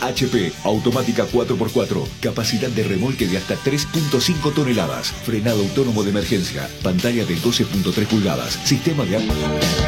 HP, automática 4x4, capacidad de remolque de hasta 3.5 toneladas, frenado autónomo de emergencia, pantalla de 12.3 pulgadas, sistema de agua.